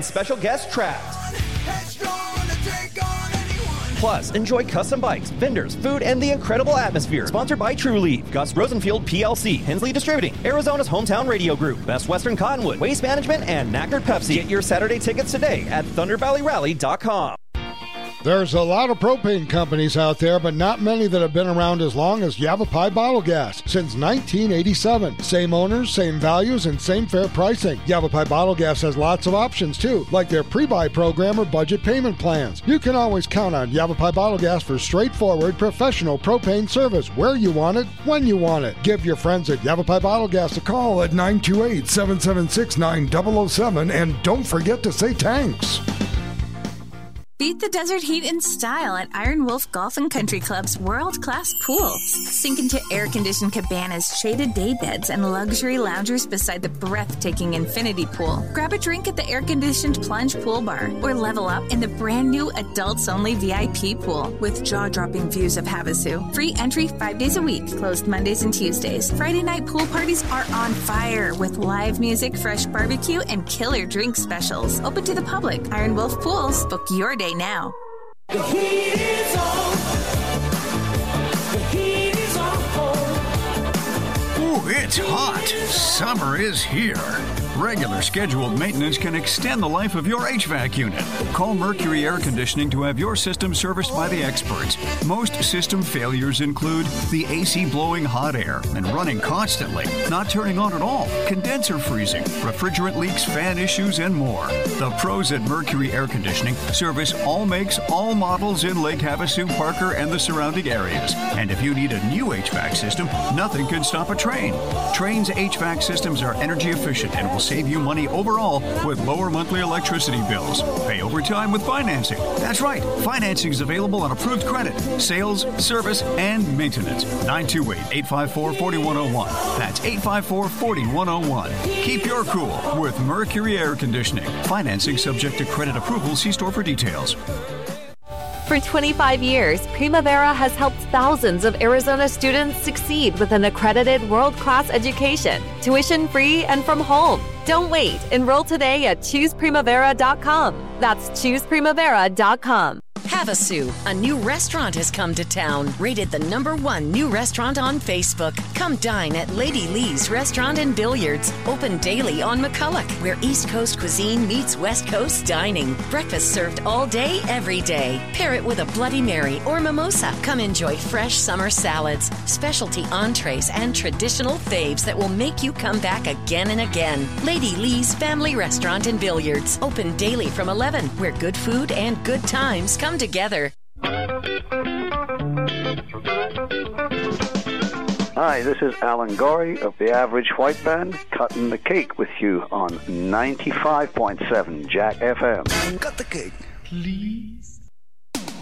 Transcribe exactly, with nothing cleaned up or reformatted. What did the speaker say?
Special guest trapped. Plus, enjoy custom bikes, vendors, food, and the incredible atmosphere. Sponsored by True Leaf, Gus Rosenfield P L C, Hensley Distributing, Arizona's hometown radio group, Best Western Cottonwood, Waste Management, and Knackered Pepsi. Get your Saturday tickets today at thunder valley rally dot com. There's a lot of propane companies out there, but not many that have been around as long as Yavapai Bottle Gas since nineteen eighty-seven. Same owners, same values, and same fair pricing. Yavapai Bottle Gas has lots of options too, like their pre-buy program or budget payment plans. You can always count on Yavapai Bottle Gas for straightforward, professional propane service where you want it, when you want it. Give your friends at Yavapai Bottle Gas a call at nine two eight, seven seven six, nine zero zero seven, and don't forget to say thanks. Beat the desert heat in style at Iron Wolf Golf and Country Club's world-class pool. Sink into air-conditioned cabanas, shaded day beds, and luxury loungers beside the breathtaking infinity pool. Grab a drink at the air-conditioned plunge pool bar, or level up in the brand-new adults-only V I P pool with jaw-dropping views of Havasu. Free entry five days a week, closed Mondays and Tuesdays. Friday night pool parties are on fire with live music, fresh barbecue, and killer drink specials. Open to the public. Iron Wolf Pools. Book your day now. The heat is on. The heat is on. Ooh, it's hot. Summer is here. Regular scheduled maintenance can extend the life of your H V A C unit. Call Mercury Air Conditioning to have your system serviced by the experts. Most system failures include the A C blowing hot air and running constantly, not turning on at all, condenser freezing, refrigerant leaks, fan issues, and more. The pros at Mercury Air Conditioning service all makes, all models in Lake Havasu, Parker, and the surrounding areas. And if you need a new H V A C system, nothing can stop a Trane. Trane's H V A C systems are energy efficient and will save you money overall with lower monthly electricity bills. Pay over time with financing. That's right, financing is available on approved credit, sales, service, and maintenance. nine two eight, eight five four, four one zero one. That's eight five four, four one zero one. Keep your cool with Mercury Air Conditioning. Financing subject to credit approval. See store for details. For twenty-five years, Primavera has helped thousands of Arizona students succeed with an accredited world-class education, tuition-free and from home. Don't wait. Enroll today at choose primavera dot com. That's choose primavera dot com. Havasu, a new restaurant has come to town, rated the number one new restaurant on Facebook. Come dine at Lady Lee's Restaurant and Billiards, open daily on McCulloch, where East Coast cuisine meets West Coast dining. Breakfast served all day, every day. Pair it with a Bloody Mary or mimosa. Come enjoy fresh summer salads, specialty entrees, and traditional faves that will make you come back again and again. Lady Lee's Family Restaurant and Billiards, open daily from eleven, where good food and good times come together. Hi, this is Alan Gorey of the Average White Band, cutting the cake with you on ninety-five point seven Jack F M. Cut the cake, please.